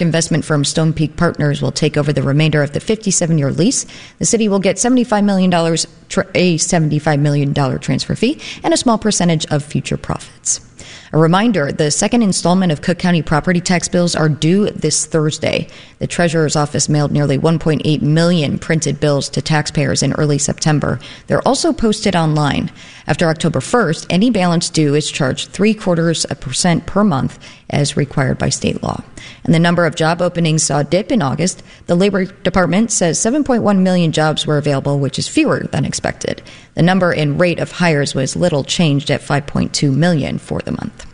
investment firm Stonepeak Partners will take over the remainder of the 57-year lease. The city will get $75 million, a $75 million transfer fee, and a small percentage of future profits. A reminder, the second installment of Cook County property tax bills are due this Thursday. The Treasurer's Office mailed nearly 1.8 million printed bills to taxpayers in early September. They're also posted online. After October 1st, any balance due is charged 0.75% per month as required by state law. And the number of job openings saw a dip in August. The Labor Department says 7.1 million jobs were available, which is fewer than expected. The number and rate of hires was little changed at 5.2 million for the month.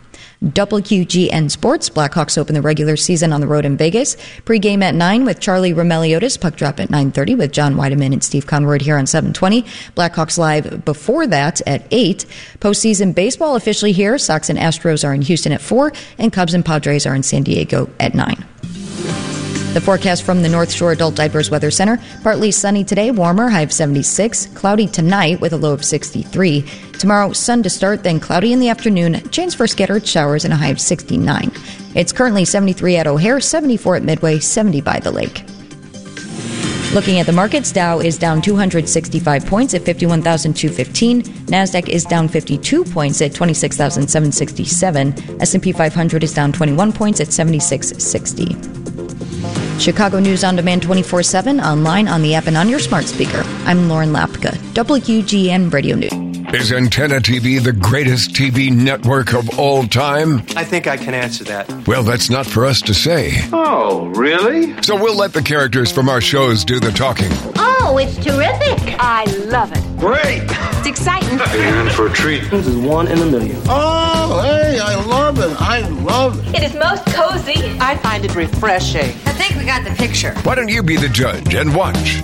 WGN Sports. Blackhawks open the regular season on the road in Vegas. Pre-game at 9 with Charlie Roumeliotis. Puck drop at 9:30 with John Weideman and Steve Conroyd here on 720. Blackhawks live before that at 8. Postseason baseball officially here. Sox and Astros are in Houston at 4, and Cubs and Padres are in San Diego at 9. The forecast from the North Shore Adult Diapers Weather Center. Partly sunny today, warmer, high of 76. Cloudy tonight with a low of 63. Tomorrow, sun to start, then cloudy in the afternoon. Chance for scattered showers and a high of 69. It's currently 73 at O'Hare, 74 at Midway, 70 by the lake. Looking at the markets, Dow is down 265 points at 51,215. NASDAQ is down 52 points at 26,767. S&P 500 is down 21 points at 7660. Chicago News on Demand 24/7, online, on the app, and on your smart speaker. I'm Lauren Lapka, WGN Radio News. Is Antenna TV the greatest TV network of all time? I think I can answer that. Well, that's not for us to say. Oh, really? So we'll let the characters from our shows do the talking. Oh, it's terrific. I love it. Great. It's exciting. You're in for a treat. This is 1 in a million. Oh, hey, I love it. I love it. It is most cozy. I find it refreshing. I think we got the picture. Why don't you be the judge and watch?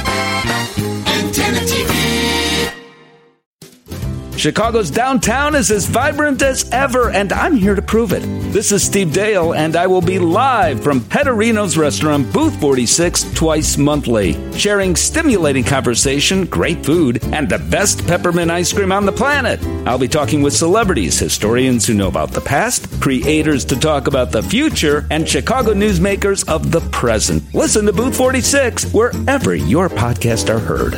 Antenna TV. Chicago's downtown is as vibrant as ever, and I'm here to prove it. This is Steve Dale, and I will be live from Petterino's Restaurant, Booth 46, twice monthly, sharing stimulating conversation, great food, and the best peppermint ice cream on the planet. I'll be talking with celebrities, historians who know about the past, creators to talk about the future, and Chicago newsmakers of the present. Listen to Booth 46 wherever your podcasts are heard.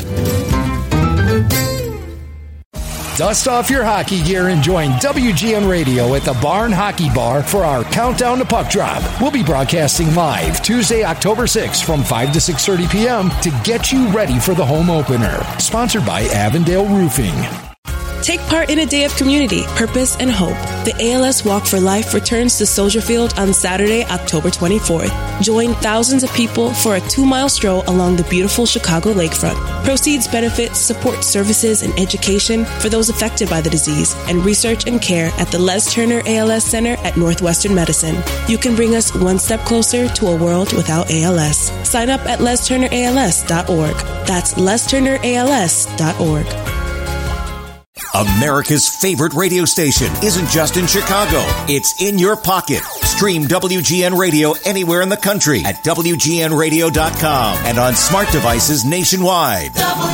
Dust off your hockey gear and join WGN Radio at the Barn Hockey Bar for our Countdown to Puck Drop. We'll be broadcasting live Tuesday, October 6th from 5 to 6:30 p.m. to get you ready for the home opener. Sponsored by Avondale Roofing. Take part in a day of community, purpose, and hope. The ALS Walk for Life returns to Soldier Field on Saturday, October 24th. Join thousands of people for a 2-mile stroll along the beautiful Chicago lakefront. Proceeds benefit support services and education for those affected by the disease and research and care at the Les Turner ALS Center at Northwestern Medicine. You can bring us one step closer to a world without ALS. Sign up at lesturnерals.org. That's lesturnерals.org. America's favorite radio station isn't just in Chicago. It's in your pocket. Stream WGN Radio anywhere in the country at WGNradio.com and on smart devices nationwide.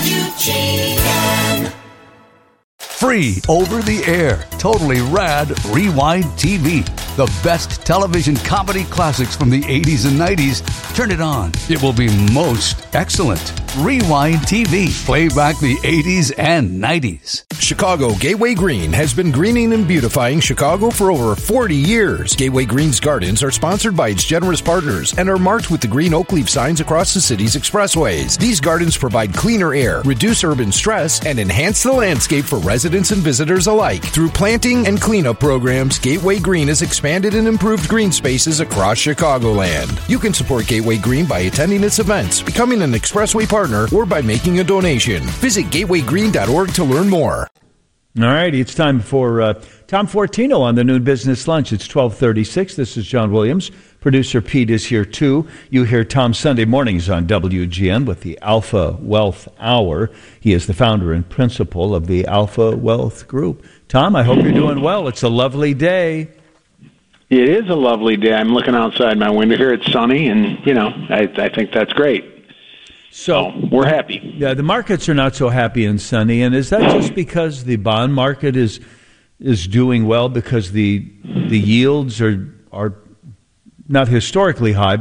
WGN. Free over the air, totally rad Rewind TV. The best television comedy classics from the 80s and 90s. Turn it on. It will be most excellent. Rewind TV. Play back the 80s and 90s. Chicago Gateway Green has been greening and beautifying Chicago for over 40 years. Gateway Green's gardens are sponsored by its generous partners and are marked with the green oak leaf signs across the city's expressways. These gardens provide cleaner air, reduce urban stress, and enhance the landscape for residents and visitors alike. Through planting and cleanup programs, Gateway Green has expanded and improved green spaces across Chicagoland. You can support Gateway Green by attending its events, becoming an expressway partner, or by making a donation. Visit gatewaygreen.org to learn more. All right, it's time for Tom Fortino on the Noon Business Lunch. It's 12:36. This is John Williams. Producer Pete is here, too. You hear Tom Sunday mornings on WGN with the Alpha Wealth Hour. He is the founder and principal of the Alpha Wealth Group. Tom, I hope you're doing well. It's a lovely day. It is a lovely day. I'm looking outside my window here. It's sunny, and, I think that's great. So we're happy. Yeah, the markets are not so happy and sunny. And is that just because the bond market is doing well because the yields are not historically high,